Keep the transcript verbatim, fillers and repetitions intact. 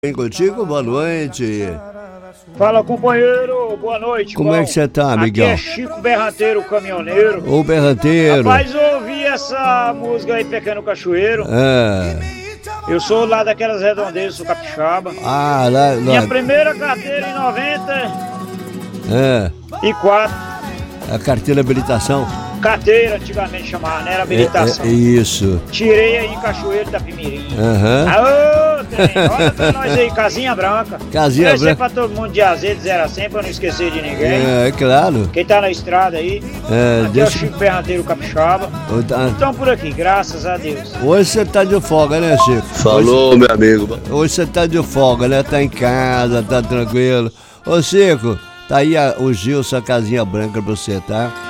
Bem contigo? Boa noite. Fala, companheiro, boa noite. Como é que você tá, amigão? Aqui é Chico Berranteiro, caminhoneiro. Ô, Berranteiro. Rapaz, eu ouvi essa música aí, Pequeno Cachoeiro. É. Eu sou lá daquelas redondezas, sou capixaba. Ah, lá... lá. Minha primeira carteira em noventa e quatro. É. A carteira de habilitação? Carteira, antigamente chamava, né? Era habilitação. É, é, isso. Tirei aí em Cachoeiro da Pimirinha. Aham. Aô, trem, olha pra nós aí, Casinha Branca. Casinha Branca. Branca. Pra todo mundo de azeite, zero a cem, pra não esquecer de ninguém. É, é claro. Quem tá na estrada aí, É, aqui deixa... é o Chico Berranteiro Capixaba. Tá... Estão por aqui, graças a Deus. Hoje você tá de folga, né, Chico? Falou, hoje... meu amigo. Hoje você tá de folga, né? Tá em casa, tá tranquilo. Ô, Chico, tá aí a, o Gil, sua Casinha Branca pra você, tá?